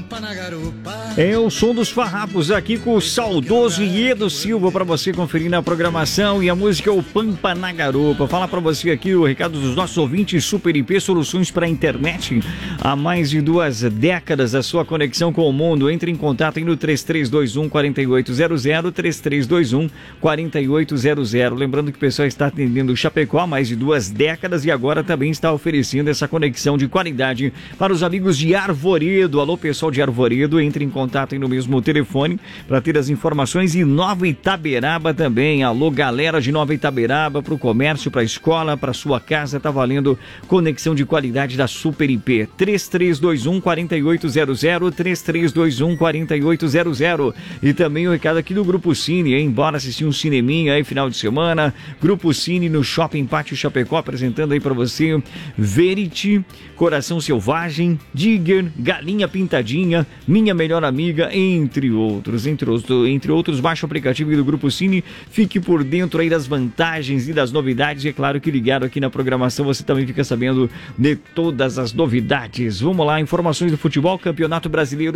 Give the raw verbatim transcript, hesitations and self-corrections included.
Pampa na garupa. É o som dos farrapos aqui com o saudoso Iedo Silva para você conferir na programação, e a música é o Pampa na Garupa. Fala para você aqui o recado dos nossos ouvintes. Super I P Soluções para a Internet. Há mais de duas décadas a sua conexão com o mundo. Entre em contato aí no três três dois um, quatro oito zero zero, três três dois um, quatro oito zero zero. Lembrando que o pessoal está atendendo o Chapecó há mais de duas décadas e agora também está oferecendo essa conexão de qualidade para os amigos de Arvoredo. Alô, pessoal de Arvoredo, entre em contato aí no mesmo telefone para ter as informações. E Nova Itaberaba também. Alô, galera de Nova Itaberaba, para o comércio, para a escola, para sua casa, tá valendo conexão de qualidade da Super I P. três três dois um, quatro oito zero zero, três três dois um, quatro oito zero zero. E também o recado aqui do Grupo Cine, hein? Bora assistir um cineminha aí final de semana. Grupo Cine no Shopping Pátio Chapecó, apresentando aí para você Verity, Coração Selvagem, Digger, Galinha Pintadinha, Minha Melhor Amiga, entre outros. Entre, outros, entre outros, baixe o aplicativo do Grupo Cine, fique por dentro aí das vantagens e das novidades. E é claro que ligado aqui na programação você também fica sabendo de todas as novidades. Vamos lá, informações do futebol, Campeonato Brasileiro